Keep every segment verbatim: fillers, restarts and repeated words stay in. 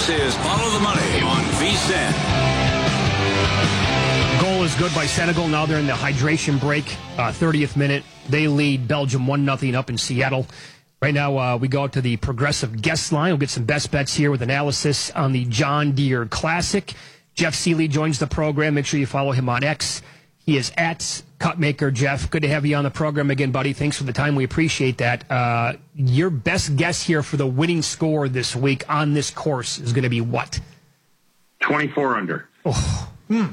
This is Follow the Money on V S I N. Goal is good by Senegal. Now they're in the hydration break. Uh, thirtieth minute. They lead Belgium one nothing up in Seattle. Right now, uh, we go out to the Progressive guest line. We'll get some best bets here with analysis on the John Deere Classic. Jeff Seeley joins the program. Make sure you follow him on X. He is at Cutmaker. Jeff, good to have you on the program again, buddy. Thanks for the time. We appreciate that. Uh, your best guess here for the winning score this week on this course is going to be what? twenty-four under. Oh. Hmm.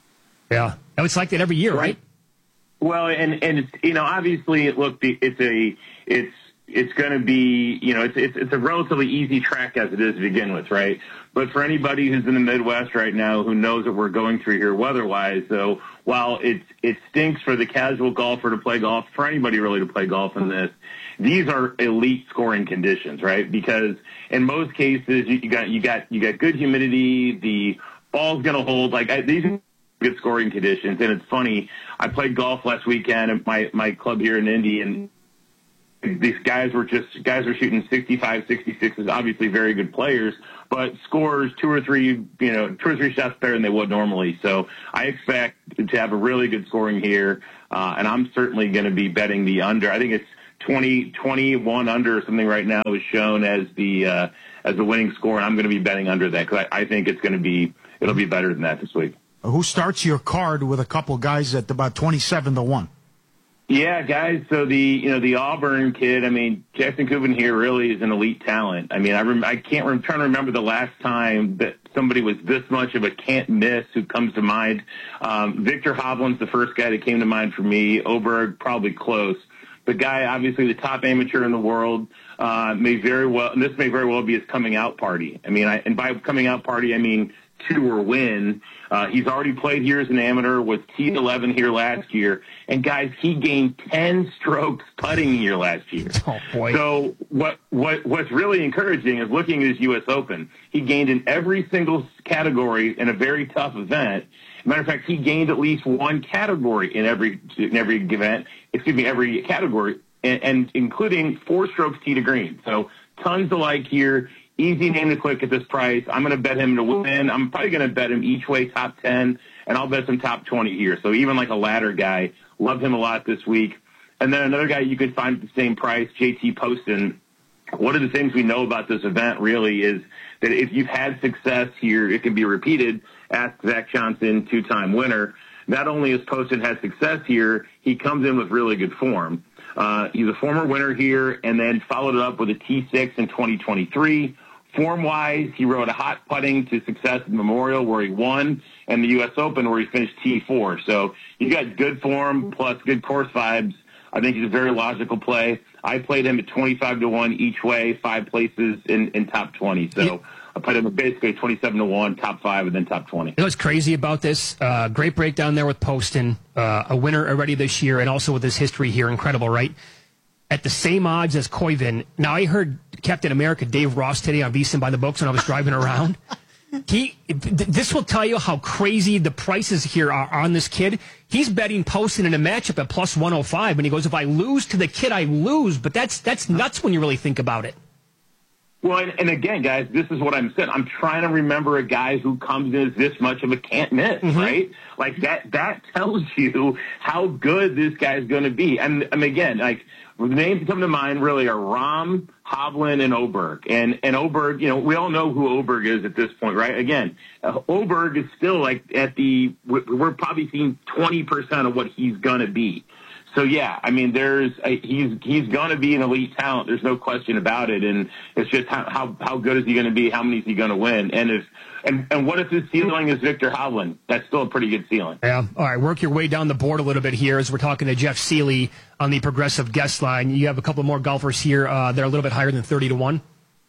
Yeah. It's like that every year, right? Well, and, and it's, you know, obviously, look, it's a, it's, it's going to be, you know, it's, it's, it's a relatively easy track as it is to begin with, right? But for anybody who's in the Midwest right now who knows what we're going through here weather-wise, so while it, it stinks for the casual golfer to play golf, for anybody really to play golf in this, these are elite scoring conditions, right? Because in most cases, you, you got, you got, you got good humidity, the ball's going to hold, like, I, these are good scoring conditions. And it's funny, I played golf last weekend at my, my club here in Indy, and these guys were just, guys were shooting sixty-five, sixty-sixes, obviously very good players, but scores two or three, you know, two or three shots better than they would normally. So I expect to have a really good scoring here, uh, and I'm certainly going to be betting the under. I think it's twenty, twenty-one under or something right now is shown as the, uh, as the winning score, and I'm going to be betting under that because I, I think it's going to be, it'll be better than that this week. Who starts your card with a couple guys at about twenty-seven to one? Yeah, guys. So the, you know, the Auburn kid, I mean, Jackson Kubin here really is an elite talent. I mean, I rem- I can't, I'm trying to remember the last time that somebody was this much of a can't miss who comes to mind. Um, Victor Hovland's the first guy that came to mind for me. Oberg, probably close. The guy, obviously the top amateur in the world, uh, may very well, and this may very well be his coming out party. I mean, I, and by coming out party, I mean tour win. Uh, he's already played here as an amateur, was T eleven here last year. And guys, he gained ten strokes putting here last year. Oh, boy. So what, what, what's really encouraging is looking at his U S Open. He gained in every single category in a very tough event. Matter of fact, he gained at least one category in every, in every event, excuse me, every category, and, and including four strokes tee to green. So tons to like here. Easy name to click at this price. I'm going to bet him to win. I'm probably going to bet him each way top ten, and I'll bet some top twenty here. So even like a ladder guy, love him a lot this week. And then another guy you could find at the same price, J T Poston. One of the things we know about this event really is that if you've had success here, it can be repeated. Ask Zach Johnson, two-time winner. Not only has Poston had success here, he comes in with really good form. Uh, he's a former winner here and then followed it up with a T six in twenty twenty-three. Form-wise, he rode a hot putting to success at Memorial where he won and the U S Open where he finished T four. So you got good form plus good course vibes. I think he's a very logical play. I played him at twenty-five to one each way, five places in, in top twenty. So yeah. I played him at basically twenty-seven to one, top five, and then top twenty. You know what's crazy about this? Uh, great breakdown there with Poston, uh, a winner already this year, and also with his history here. Incredible, right? At the same odds as Koivu. Now, I heard Captain America Dave Ross today on V S I N by the Books when I was driving around. He, this will tell you how crazy the prices here are on this kid. He's betting Poston in a matchup at plus one oh five, and he goes, if I lose to the kid, I lose. But that's that's nuts when you really think about it. Well, and, and again, guys, this is what I'm saying. I'm trying to remember a guy who comes in as this much of a can't miss, mm-hmm. right? Like, that that tells you how good this guy's going to be. And, and again, like, the names that come to mind really are Rahm, Hovland, and Oberg. And and Oberg, you know, we all know who Oberg is at this point, right? Again, uh, Oberg is still like at the, we're probably seeing twenty percent of what he's going to be. So yeah, I mean, there's a, he's he's going to be an elite talent. There's no question about it. And it's just how how, how good is he going to be? How many is he going to win? And if and and what if his ceiling is Victor Hovland? That's still a pretty good ceiling. Yeah. All right. Work your way down the board a little bit here as we're talking to Jeff Seeley on the Progressive guest line. You have a couple more golfers here uh, that are a little bit higher than thirty to one.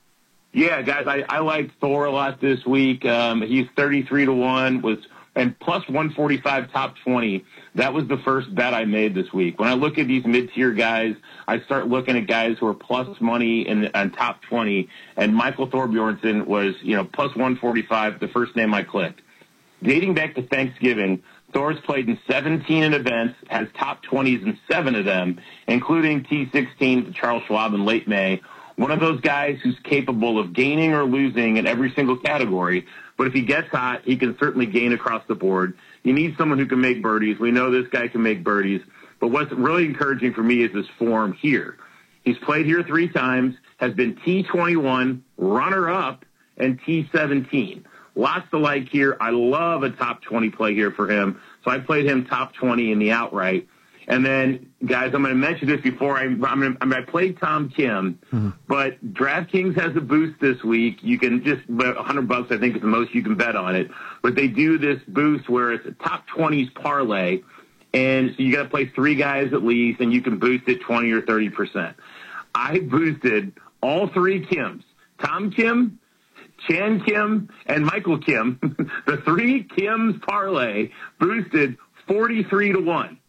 Yeah, guys, I, I like Thor a lot this week. Um, he's thirty-three to one, was and plus one forty-five top twenty. That was the first bet I made this week. When I look at these mid-tier guys, I start looking at guys who are plus money in on top twenty, and Michael Thorbjornsen was, you know, plus one forty-five, the first name I clicked. Dating back to Thanksgiving, Thor's played in seventeen events, has top twenties in seven of them, including T sixteen to Charles Schwab in late May. One of those guys who's capable of gaining or losing in every single category. But if he gets hot, he can certainly gain across the board. You need someone who can make birdies. We know this guy can make birdies. But what's really encouraging for me is his form here. He's played here three times, has been T twenty-one, runner-up, and T seventeen. Lots to like here. I love a top twenty play here for him. So I played him top twenty in the outright. And then, guys, I'm going to mention this before I I'm gonna, I'm going to play Tom Kim, mm-hmm. but DraftKings has a boost this week. You can just bet one hundred bucks, I think, is the most you can bet on it. But they do this boost where it's a top twenties parlay, and so you got to play three guys at least, and you can boost it twenty or thirty percent. I boosted all three Kims: Tom Kim, Chan Kim, and Michael Kim. The three Kims parlay boosted forty-three to one.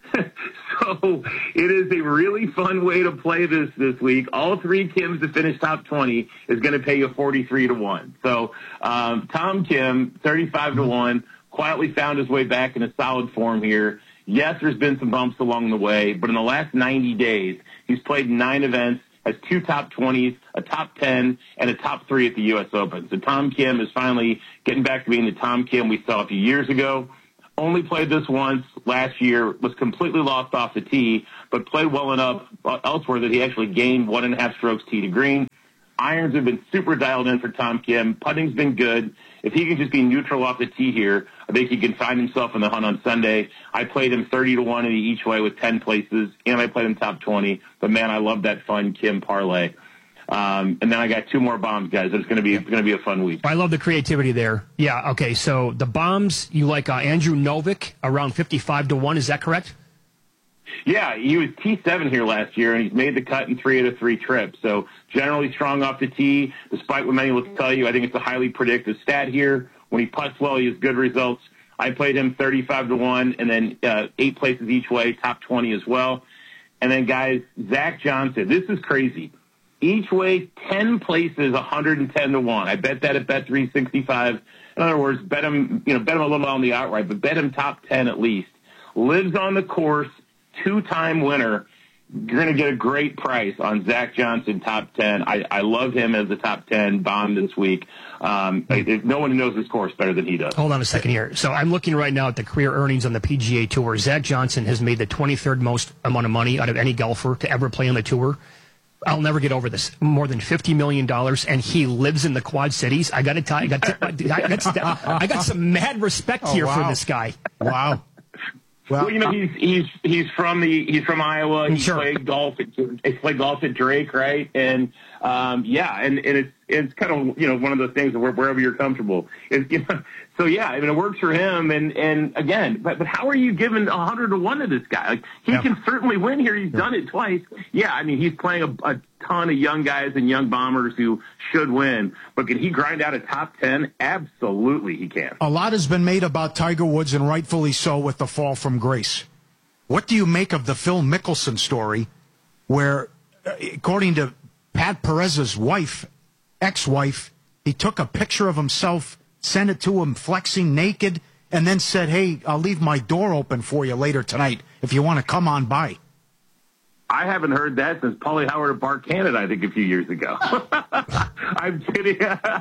So it is a really fun way to play this this week. All three Kims to finish top twenty is going to pay you forty-three to one. So um, Tom Kim, thirty-five to one, quietly found his way back in a solid form here. Yes, there's been some bumps along the way, but in the last ninety days, he's played nine events, has two top twenties, a top ten, and a top three at the U S Open. So Tom Kim is finally getting back to being the Tom Kim we saw a few years ago. Only played this once last year, was completely lost off the tee, but played well enough elsewhere that he actually gained one and a half strokes tee to green. Irons have been super dialed in for Tom Kim. Putting's been good. If he can just be neutral off the tee here, I think he can find himself in the hunt on Sunday. I played him thirty to one in the each way with ten places, and I played him top twenty. But, man, I love that fun Kim parlay. Um, and then I got two more bombs, guys. It's going to be it's going to be a fun week. I love the creativity there. Yeah. Okay. So the bombs, you like uh, Andrew Novick around fifty-five to one. Is that correct? Yeah, he was T seven here last year, and he's made the cut in three out of three trips. So generally strong off the tee, despite what many will tell you. I think it's a highly predictive stat here. When he putts well, he has good results. I played him thirty-five to one, and then uh, eight places each way, top twenty as well. And then, guys, Zach Johnson. This is crazy. Each way, ten places, one hundred ten to one. I bet that at Bet three sixty-five. In other words, bet him, you know, bet him a little on the outright, but bet him top ten at least. Lives on the course, two-time winner. You're going to get a great price on Zach Johnson, top ten. I, I love him as a top ten bomb this week. Um, no one knows this course better than he does. Hold on a second here. So I'm looking right now at the career earnings on the P G A Tour. Zach Johnson has made the twenty-third most amount of money out of any golfer to ever play on the tour. I'll never get over this. More than fifty million dollars, and he lives in the Quad Cities. I got to tell you, I got, I, got, I got some mad respect oh, here wow. for this guy. Wow. Well, well, you know, he's he's he's from the he's from Iowa. He sure. played golf. At, he played golf at Drake, right? And um, yeah, and, and it's it's kind of you know one of those things where wherever you're comfortable. It's, you know, so yeah, I mean it works for him. And, and again, but but how are you giving a hundred to one to this guy? Like he yeah. can certainly win here. He's yeah. done it twice. Yeah, I mean he's playing a, a ton of young guys and young bombers who should win. But can he grind out a top ten? Absolutely, he can. A lot has been made about Tiger Woods, and rightfully so, with the fall from grace. What do you make of the Phil Mickelson story, where, according to Pat Perez's wife, ex-wife, he took a picture of himself, sent it to him flexing naked, and then said, hey, I'll leave my door open for you later tonight if you want to come on by? I haven't heard that since Paulie Howard at Bar Canada, I think, a few years ago. I'm kidding.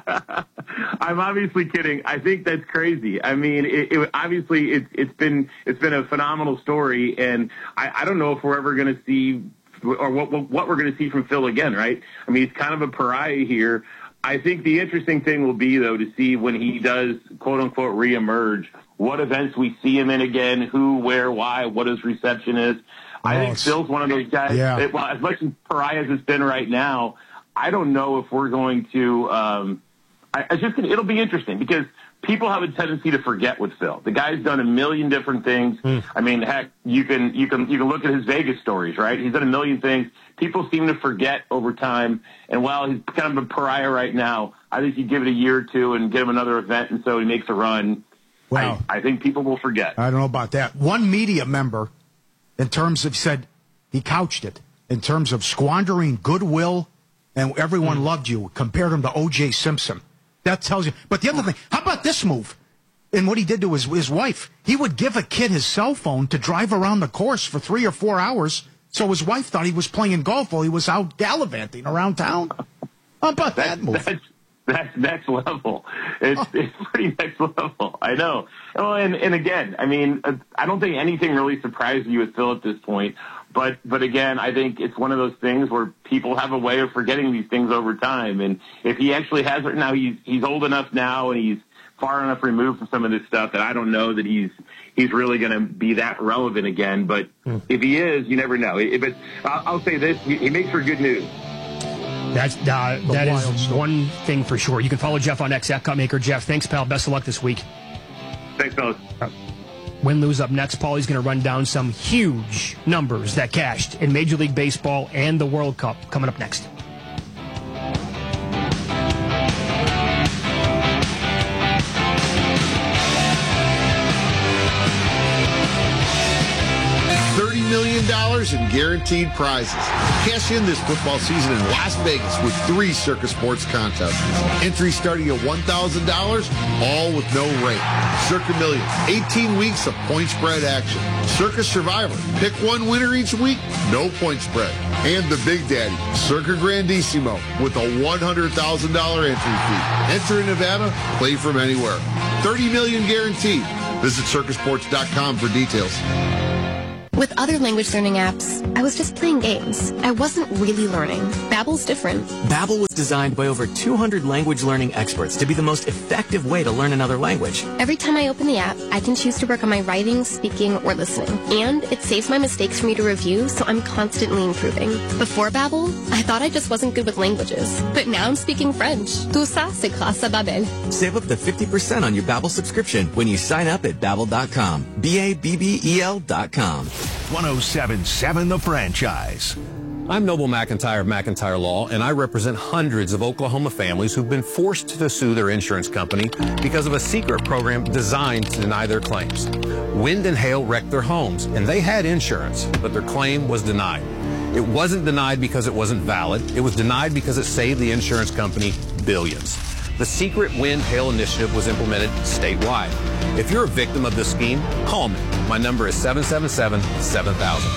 I'm obviously kidding. I think that's crazy. I mean, it, it, obviously, it's it's been it's been a phenomenal story, and I, I don't know if we're ever going to see or what what we're going to see from Phil again, right? I mean, he's kind of a pariah here. I think the interesting thing will be, though, to see when he does, quote unquote, reemerge, what events we see him in again, who, where, why, what his reception is. I think Phil's one of those guys. Yeah. That, well, as much as pariah as it's been right now, I don't know if we're going to. Um, I, I just it'll be interesting because people have a tendency to forget with Phil. The guy's done a million different things. Mm. I mean, heck, you can you can you can look at his Vegas stories, right? He's done a million things. People seem to forget over time. And while he's kind of a pariah right now, I think you give it a year or two and give him another event, and so he makes a run. Wow. I, I think people will forget. I don't know about that. One media member, in terms of, said, he couched it, in terms of squandering goodwill and everyone mm. loved you, compared him to O J Simpson. That tells you. But the other thing, how about this move? And what he did to his, his wife, he would give a kid his cell phone to drive around the course for three or four hours So his wife thought he was playing golf while he was out gallivanting around town. How about that, that move? That's, that's next level. It's oh. it's pretty next level. I know. Well, and, and again, I mean, I don't think anything really surprised you with Phil at this point. But but again, I think it's one of those things where people have a way of forgetting these things over time. And if he actually has it now, he's he's old enough now, and he's far enough removed from some of this stuff that I don't know that he's he's really going to be that relevant again. But mm. if he is, you never know. If it's, I'll, I'll say this: he, he makes for good news. That's uh, that is story. One thing for sure. You can follow Jeff on X at Cutmaker Jeff. Thanks, pal. Best of luck this week. Thanks, fellas. Uh, Win, lose up next. Paulie's going to run down some huge numbers that cashed in Major League Baseball and the World Cup coming up next. thirty million dollars in guaranteed prizes. Cash in this football season in Las Vegas with three Circus Sports contests. Entry starting at one thousand dollars, all with no rate. Circa Million, eighteen weeks of point spread action. Circus Survivor, pick one winner each week, no point spread. And the Big Daddy, Circa Grandissimo, with a one hundred thousand dollars entry fee. Enter in Nevada, play from anywhere. thirty million dollars guaranteed. Visit circus sports dot com for details. With other language learning apps, I was just playing games. I wasn't really learning. Babbel's different. Babbel was designed by over two hundred language learning experts to be the most effective way to learn another language. Every time I open the app, I can choose to work on my writing, speaking, or listening. And it saves my mistakes for me to review, so I'm constantly improving. Before Babbel, I thought I just wasn't good with languages. But now I'm speaking French. Tout ça, c'est grâce à Babbel. Save up to fifty percent on your Babbel subscription when you sign up at babbel dot com. B A B B E L dot com. one oh seven point seven The Franchise. I'm Noble McIntyre of McIntyre Law, and I represent hundreds of Oklahoma families who've been forced to sue their insurance company because of a secret program designed to deny their claims. Wind and hail wrecked their homes, and they had insurance, but their claim was denied. It wasn't denied because it wasn't valid. It was denied because it saved the insurance company billions. The Secret Wind Hail Initiative was implemented statewide. If you're a victim of this scheme, call me. My number is seven seven seven, seven thousand.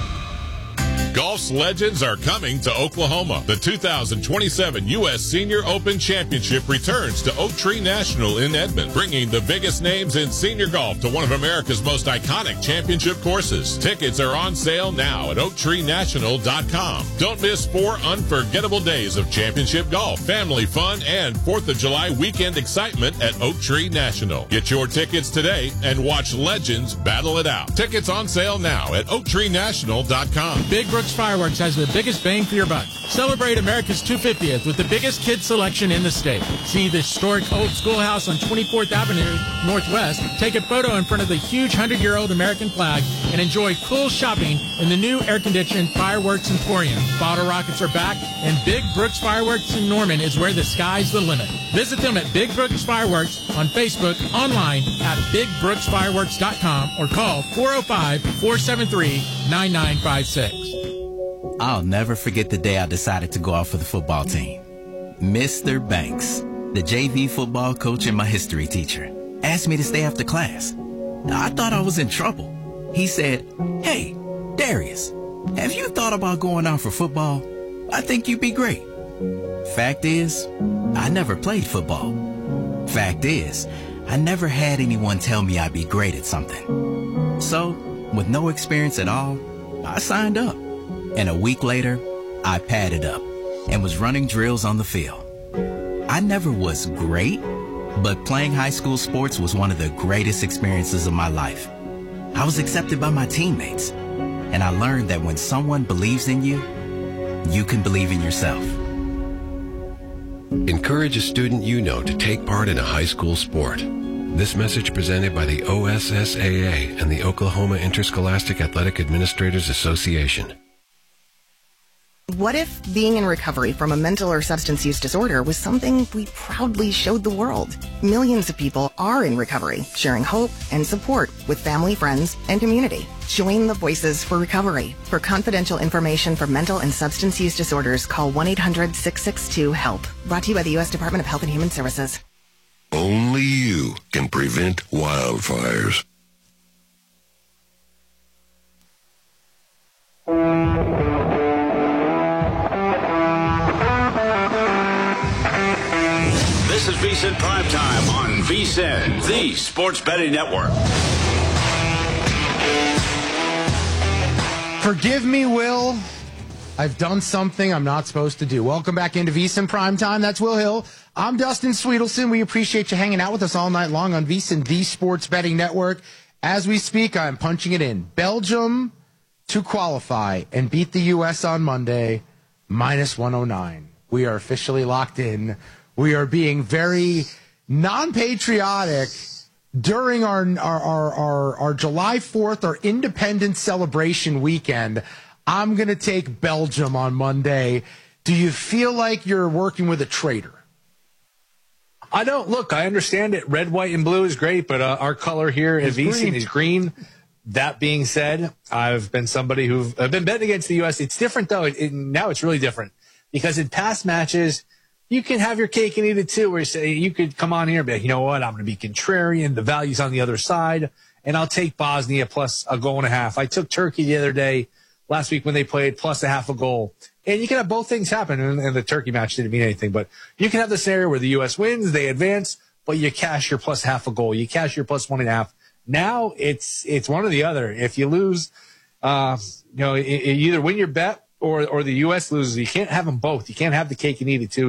Golf's legends are coming to Oklahoma. The two thousand twenty-seven U S Senior Open Championship returns to Oak Tree National in Edmond, bringing the biggest names in senior golf to one of America's most iconic championship courses. Tickets are on sale now at oak tree national dot com. Don't miss four unforgettable days of championship golf, family fun, and fourth of July weekend excitement at Oak Tree National. Get your tickets today and watch legends battle it out. Tickets on sale now at oak tree national dot com. Big Brooks Fireworks has the biggest bang for your buck. Celebrate America's two hundred fiftieth with the biggest kids selection in the state. See the historic old schoolhouse on twenty-fourth Avenue Northwest, take a photo in front of the huge hundred-year-old American flag, and enjoy cool shopping in the new air-conditioned Fireworks Emporium. Bottle rockets are back, and Big Brooks Fireworks in Norman is where the sky's the limit. Visit them at Big Brooks Fireworks on Facebook, online at big brooks fireworks dot com, or call four oh five, four seven three, nine nine five six. I'll never forget the day I decided to go out for the football team. Mister Banks, the J V football coach and my history teacher, asked me to stay after class. I thought I was in trouble. He said, "Hey, Darius, have you thought about going out for football? I think you'd be great." Fact is, I never played football. Fact is, I never had anyone tell me I'd be great at something. So, with no experience at all, I signed up. And a week later, I padded up and was running drills on the field. I never was great, but playing high school sports was one of the greatest experiences of my life. I was accepted by my teammates, and I learned that when someone believes in you, you can believe in yourself. Encourage a student you know to take part in a high school sport. This message presented by the O S S A A and the Oklahoma Interscholastic Athletic Administrators Association. What if being in recovery from a mental or substance use disorder was something we proudly showed the world? Millions of people are in recovery, sharing hope and support with family, friends, and community. Join the Voices for Recovery. For confidential information for mental and substance use disorders, call one eight hundred, six six two, HELP. Brought to you by the U S Department of Health and Human Services. Only you can prevent wildfires. This is VSiN Primetime on VSiN, the Sports Betting Network. Forgive me, Will. I've done something I'm not supposed to do. Welcome back into VSiN Primetime. That's Will Hill. I'm Dustin Sweetelson. We appreciate you hanging out with us all night long on VSiN, the Sports Betting Network. As we speak, I'm punching it in. Belgium to qualify and beat the U S on Monday, minus one oh nine. We are officially locked in. We are being very non-patriotic during our our, our, our, our July fourth, our Independence celebration weekend. I'm going to take Belgium on Monday. Do you feel like you're working with a traitor? I don't. Look, I understand it. Red, white, and blue is great, but uh, our color here at VSiN is green. That being said, I've been somebody who've I've been betting against the U S. It's different, though. It, it, now it's really different because in past matches, you can have your cake and eat it, too, where you say you could come on here and be like, you know what, I'm going to be contrarian. The value's on the other side, and I'll take Bosnia plus a goal and a half. I took Turkey the other day, last week when they played, plus a half a goal. And you can have both things happen, and, and the Turkey match didn't mean anything. But you can have the scenario where the U S wins, they advance, but you cash your plus half a goal. You cash your plus one and a half. Now it's it's one or the other. If you lose, uh, you know, you either win your bet or or the U S loses. You can't have them both. You can't have the cake and eat it too.